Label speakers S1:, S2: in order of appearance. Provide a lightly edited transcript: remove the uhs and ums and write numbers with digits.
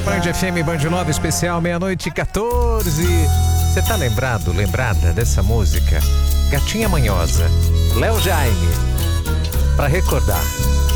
S1: Band FM, Band 9 especial, meia-noite 14. Você tá lembrada dessa música? Gatinha Manhosa, Léo Jaime, pra recordar.